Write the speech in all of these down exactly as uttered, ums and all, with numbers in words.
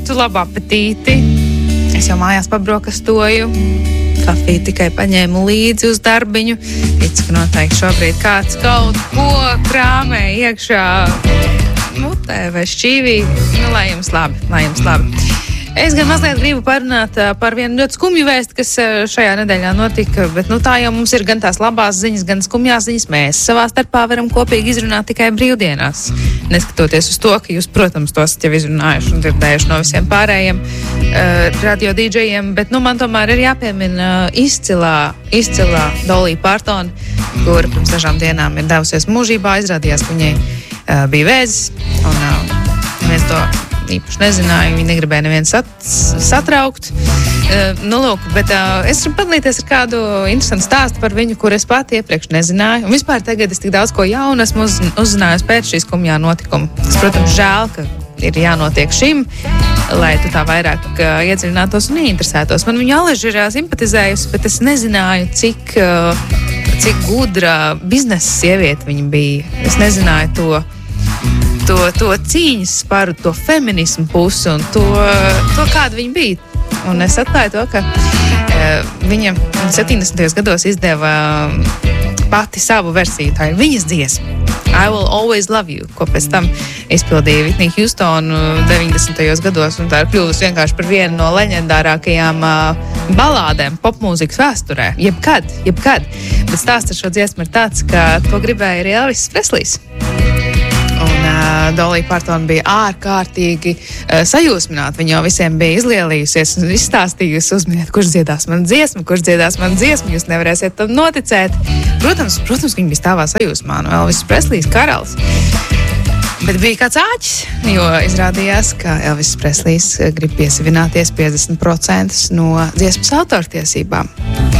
rītu, labu apetīti. Es jau mājās pabrokastoju. Kafiju tikai paņēmu līdzi uz darbiņu. Ticu, ka noteikti šobrīd kāds kaut ko krāmē iekšā mutē vai šķīvī. Nu, lai jums labi, lai jums labi. Es gan mazliet gribu parunāt par vienu ļoti skumju vēstu, kas šajā nedēļā notika, bet nu, tā jau mums ir gan tās labās ziņas, gan skumjās ziņas. Mēs savā starpā varam kopīgi izrunāt tikai brīvdienās. Neskatoties uz to, ka jūs, protams, tos jau izrunājuši un dzirdējuši no visiem pārējiem uh, radio dīdžejiem, bet nu, man tomēr ir jāpiemina izcilā, izcilā Dolly Parton, kura pirms dažām dienām ir devusies mūžībā. Izrādījās, ka viņai uh, bija vēzis, un uh, neviens to īpaši nezināju, viņi negribēja nevienu sat, satraukt. Uh, nu, lūk, bet uh, es gribu padalīties ar kādu interesantu stāstu par viņu, kur es pati iepriekš nezināju. Un vispār tagad es tik daudz ko jaunu esmu uz, uzzinājusi pēc šīs skumjā notikuma. Tas, protams, žēl, ka ir jānotiek šim, lai tu tā vairāk uh, iedziļinātos un ieinteresētos. Man viņa Aleža ir uh, simpatizējusi, bet es nezināju, cik, uh, cik gudra biznesa sieviete viņa bija. Es nezināju to. To, to cīņas sparu, to feminismu pusi un to, to kāda viņa bija. Un es atklāju to, ka uh, viņa septiņdesmitajos gados izdeva pati savu versiju. Tā ir viņas dziesma. I Will Always Love You, ko pēc tam izpildīja Whitney Houston deviņdesmitajos gados. Un tā ir kļuvusi vienkārši par vienu no leģendārākajām uh, balādēm popmūzikas vēsturē. Jebkad, jebkad. Bet stāsts ar šo dziesmu ir tāds, ka to gribēja arī Elvis Preslijs. Dolly Parton bija ārkārtīgi uh, sajūsmināta. Viņa jau visiem bija izlielījusies un izstāstījusi, uzminiet, kurš dziedās man dziesmu, kurš dziedās man dziesmu, jūs nevarēsiet tam noticēt. Protams, protams, viņa bija stāvā sajūsmā, no Elvis Preslijs karalis. Bet bija kāds āķis, jo izrādījās, ka Elvis Preslijs grib piesavināties piecdesmit procentus no dziesmas autortiesībām.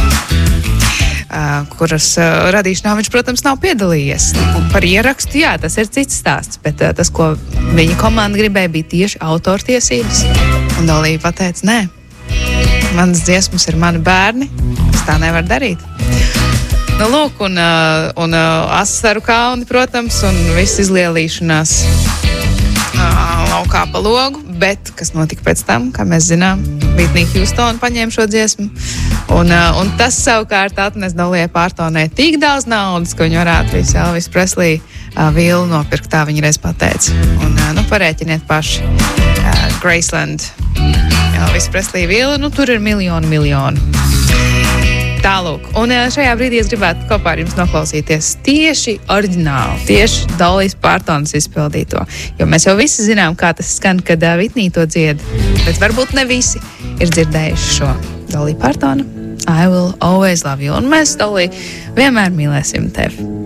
Uh, kuras uh, radīšanā viņš, protams, nav piedalījies. Par ierakstu, jā, tas ir cits stāsts, bet uh, tas, ko viņa komanda gribēja, bija tieši autortiesības. Un Dolly pateica, nē, manas dziesmas ir mani bērni, es tā nevaru darīt. Nu, lūk, un, uh, un uh, asaru kauni, protams, un viss izlielīšanās uh, laukā pa logu, bet kas notika pēc tam, kā mēs zinām, Whitney Houston paņēma šo dziesmu. Un, uh, un tas savukārt atnes Dolly Partonai tik daudz naudas, ka viņi varētu visu Elvis Presley uh, vilu nopirkt, tā viņa reiz pateica. Un, uh, nu, parēķiniet paši. Uh, Graceland, Elvis Presley vilu, nu, tur ir miljoni, miljoni. Tālūk. Un uh, šajā brīdī es gribētu kopā ar jums noklausīties tieši oriģināli, tieši Dolly Partonas izpildīto. Jo mēs jau visi zinām, kā tas skan, kad uh, Whitney to dzied. Bet varbūt ne visi ir dzirdējuši šo Dolly Partona. I Will Always Love You. Un mēs, Dolly, vienmēr mīlēsim tevi.